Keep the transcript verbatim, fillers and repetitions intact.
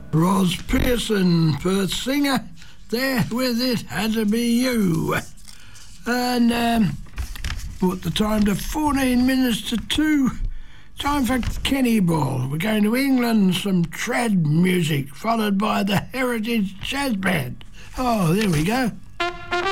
Ros Pearson, Perth singer, there with It Had to Be You. And um, put the time to fourteen minutes to two. Time for Kenny Ball. We're going to England, some trad music, followed by the Heritage Jazz Band. Oh, there we go.